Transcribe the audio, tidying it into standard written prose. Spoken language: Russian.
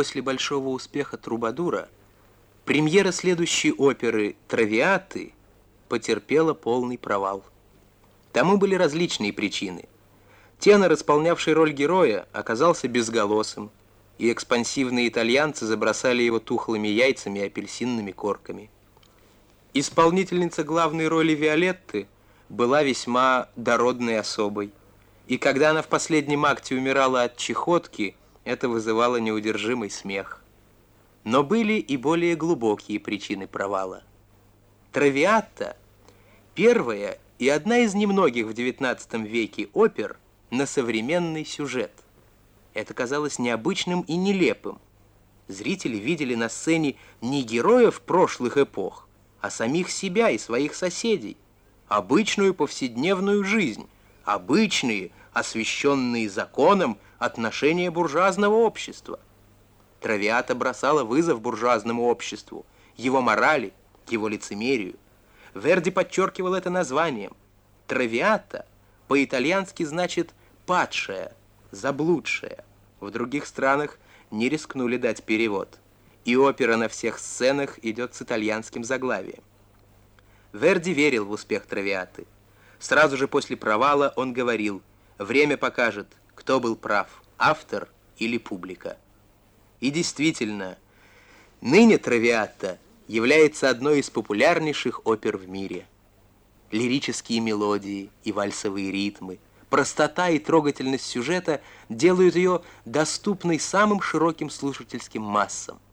После большого успеха «Трубадура» премьера следующей оперы «Травиаты» потерпела полный провал. Тому были различные причины. Тенор, исполнявший роль героя, оказался безголосым, и экспансивные итальянцы забросали его тухлыми яйцами и апельсинными корками. Исполнительница главной роли Виолетты была весьма дородной особой, и когда она в последнем акте умирала от чахотки, это вызывало неудержимый смех. Но были и более глубокие причины провала. «Травиатта» — первая и одна из немногих в XIX веке опер на современный сюжет. Это казалось необычным и нелепым. Зрители видели на сцене не героев прошлых эпох, а самих себя и своих соседей, обычную повседневную жизнь, обычные, освященные законом, отношения буржуазного общества. «Травиата» бросала вызов буржуазному обществу, его морали, его лицемерию. Верди подчеркивал это названием. «Травиата» по-итальянски значит «падшая», «заблудшая». В других странах не рискнули дать перевод. И опера на всех сценах идет с итальянским заглавием. Верди верил в успех «Травиаты». Сразу же после провала он говорил: «Время покажет, кто был прав, автор или публика». И действительно, ныне «Травиата» является одной из популярнейших опер в мире. Лирические мелодии и вальсовые ритмы, простота и трогательность сюжета делают ее доступной самым широким слушательским массам.